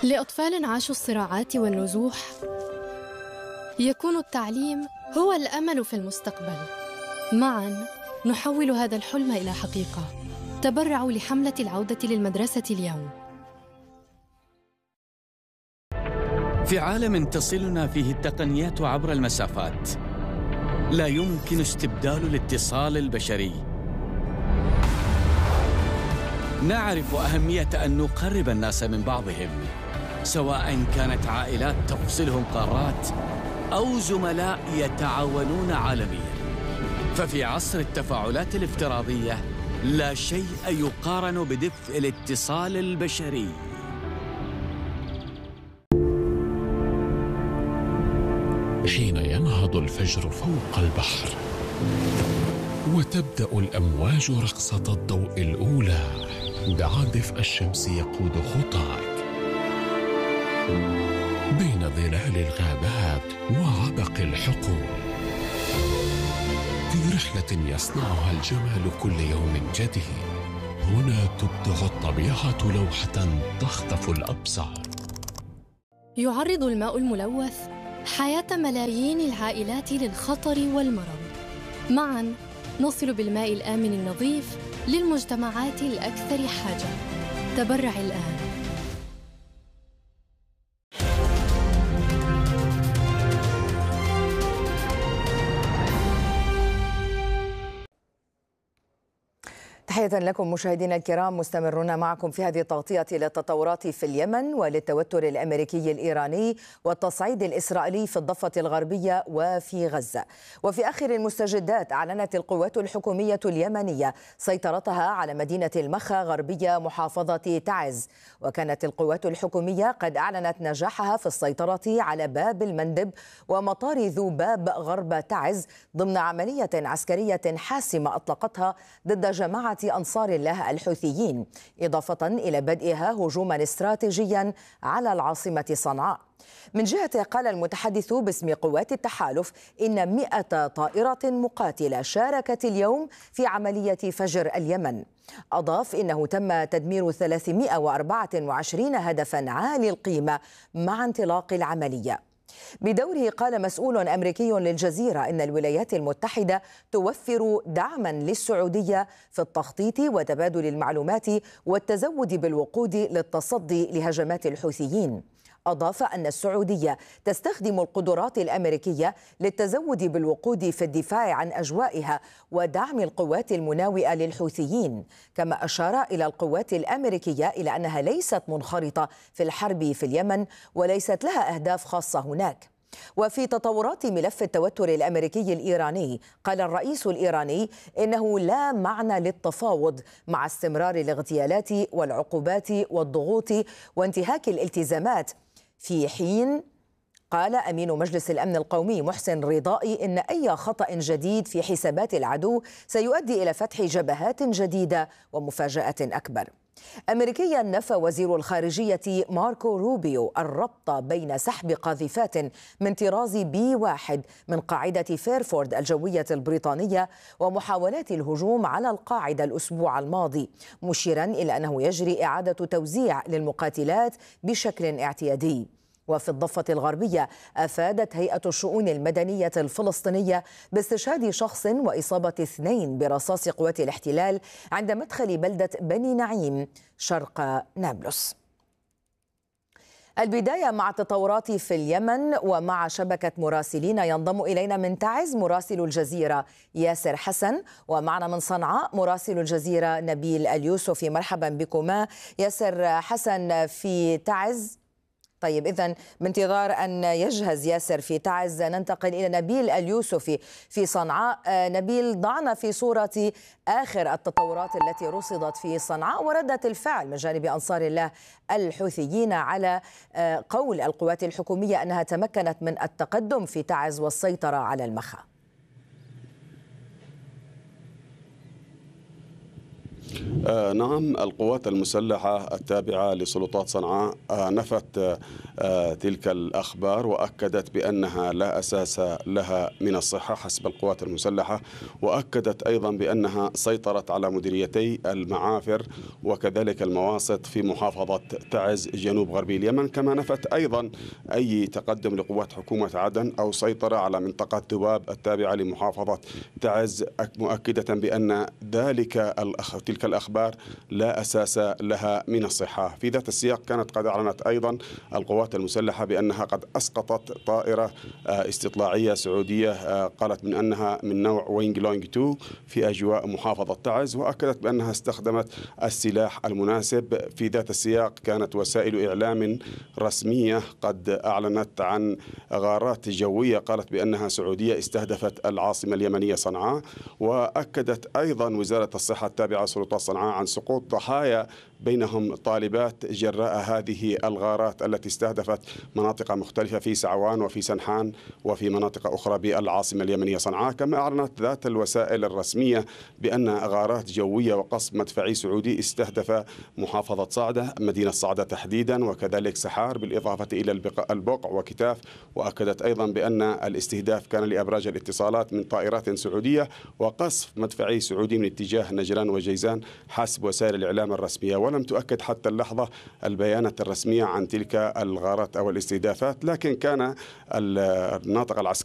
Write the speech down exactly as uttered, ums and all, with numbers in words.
لأطفال عاشوا الصراعات والنزوح يكون التعليم هو الأمل في المستقبل. معاً نحول هذا الحلم إلى حقيقة. تبرعوا لحملة العودة للمدرسة اليوم. في عالم تصلنا فيه التقنيات عبر المسافات، لا يمكن استبدال الاتصال البشري. نعرف أهمية أن نقرب الناس من بعضهم، سواء كانت عائلات تفصلهم قارات أو زملاء يتعاونون عالمياً. ففي عصر التفاعلات الافتراضية لا شيء يقارن بدفء الاتصال البشري. حين ينهض الفجر فوق البحر وتبدأ الأمواج رقصة الضوء الأولى، دع دفء الشمس يقود خطاك بين ظلال الغابات وعبق الحقول، في رحلة يصنعها الجمال كل يوم جديد. هنا تبدع الطبيعة لوحة تخطف الأبصار. يعرض الماء الملوث حياة ملايين العائلات للخطر والمرض. معاً نصل بالماء الآمن النظيف للمجتمعات الأكثر حاجة. تبرع الآن. تحية لكم مشاهدينا الكرام، مستمرون معكم في هذه التغطية للتطورات في اليمن وللتوتر الأمريكي الإيراني والتصعيد الإسرائيلي في الضفة الغربية وفي غزة. وفي آخر المستجدات أعلنت القوات الحكومية اليمنية سيطرتها على مدينة المخا غربية محافظة تعز، وكانت القوات الحكومية قد أعلنت نجاحها في السيطرة على باب المندب ومطار ذو باب غرب تعز ضمن عملية عسكرية حاسمة أطلقتها ضد جماعة أنصار الله الحوثيين، إضافة إلى بدئها هجوما استراتيجيا على العاصمة صنعاء. من جهة قال المتحدث باسم قوات التحالف إن مئة طائرة مقاتلة شاركت اليوم في عملية فجر اليمن. أضاف إنه تم تدمير ثلاثمئة وأربعة وعشرين هدفا عالي القيمة مع انطلاق العملية. بدوره قال مسؤول أمريكي للجزيرة إن الولايات المتحدة توفر دعما للسعودية في التخطيط وتبادل المعلومات والتزود بالوقود للتصدي لهجمات الحوثيين. أضاف أن السعودية تستخدم القدرات الأمريكية للتزود بالوقود في الدفاع عن أجوائها ودعم القوات المناوئة للحوثيين، كما أشار إلى القوات الأمريكية إلى أنها ليست منخرطة في الحرب في اليمن وليست لها أهداف خاصة هناك. وفي تطورات ملف التوتر الأمريكي الإيراني قال الرئيس الإيراني إنه لا معنى للتفاوض مع استمرار الاغتيالات والعقوبات والضغوط وانتهاك الالتزامات، في حين قال أمين مجلس الأمن القومي محسن رضائي إن أي خطأ جديد في حسابات العدو سيؤدي إلى فتح جبهات جديدة ومفاجأة أكبر. أمريكيا نفى وزير الخارجية ماركو روبيو الربط بين سحب قاذفات من طراز بي واحد من قاعدة فيرفورد الجوية البريطانية ومحاولات الهجوم على القاعدة الأسبوع الماضي، مشيرا إلى أنه يجري إعادة توزيع للمقاتلات بشكل اعتيادي. وفي الضفة الغربية أفادت هيئة الشؤون المدنية الفلسطينية باستشهاد شخص وإصابة اثنين برصاص قوات الاحتلال عند مدخل بلدة بني نعيم شرق نابلس. البداية مع التطورات في اليمن ومع شبكة مراسلين. ينضم إلينا من تعز مراسل الجزيرة ياسر حسن، ومعنا من صنعاء مراسل الجزيرة نبيل اليوسفي. مرحبا بكما. ياسر حسن في تعز. طيب، إذن بانتظار أن يجهز ياسر في تعز ننتقل إلى نبيل اليوسفي في صنعاء. نبيل، ضعنا في صورة آخر التطورات التي رصدت في صنعاء وردة الفعل من جانب أنصار الله الحوثيين على قول القوات الحكومية أنها تمكنت من التقدم في تعز والسيطرة على المخا. آه نعم، القوات المسلحة التابعة لسلطات صنعاء آه نفت آه تلك الأخبار وأكدت بأنها لا أساس لها من الصحة حسب القوات المسلحة، وأكدت أيضا بأنها سيطرت على مديريتي المعافر وكذلك المواسط في محافظة تعز جنوب غربي اليمن، كما نفت أيضا أي تقدم لقوات حكومة عدن أو سيطرة على منطقة ذباب التابعة لمحافظة تعز، مؤكدة بأن ذلك تلك الأخبار لا أساس لها من الصحة. في ذات السياق كانت قد أعلنت أيضا القوات المسلحة بأنها قد أسقطت طائرة استطلاعية سعودية قالت من أنها من نوع وينج لونج اثنين في أجواء محافظة تعز، وأكدت بأنها استخدمت السلاح المناسب. في ذات السياق كانت وسائل إعلام رسمية قد أعلنت عن غارات جوية قالت بأنها سعودية استهدفت العاصمة اليمنية صنعاء، وأكدت أيضا وزارة الصحة التابعة لسلطات صنعاء عن سقوط ضحايا بينهم طالبات جراء هذه الغارات التي استهدفت مناطق مختلفة في سعوان وفي سنحان وفي مناطق أخرى بالعاصمة اليمنية صنعاء. كما أعلنت ذات الوسائل الرسمية بأن غارات جوية وقصف مدفعي سعودي استهدف محافظة صعدة، مدينة صعدة تحديدا، وكذلك سحار بالإضافة إلى البقع وكتاف. وأكدت أيضا بأن الاستهداف كان لأبراج الاتصالات من طائرات سعودية وقصف مدفعي سعودي من اتجاه نجران وجيزان حسب وسائل الإعلام الرسمية، ولم تؤكد حتى اللحظة البيانات الرسمية عن تلك الغارات أو الاستهدافات. لكن كان الناطق العسكري